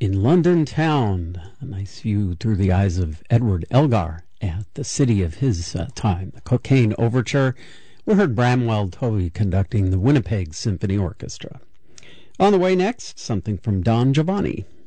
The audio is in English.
In London town, a nice view through the eyes of Edward Elgar at the city of his time. The Cocaine Overture. We heard Bramwell Tovey conducting the Winnipeg Symphony Orchestra. On the way next, something from Don Giovanni.